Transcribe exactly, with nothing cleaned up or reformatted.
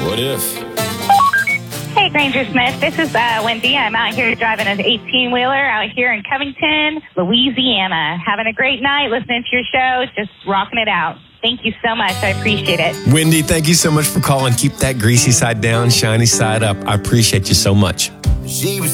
What if? Hey, Granger Smith. This is uh, Wendy. I'm out here driving an eighteen-wheeler out here in Covington, Louisiana. Having a great night, listening to your show, just rocking it out. Thank you so much. I appreciate it. Wendy, thank you so much for calling. Keep that greasy side down, shiny side up. I appreciate you so much. She was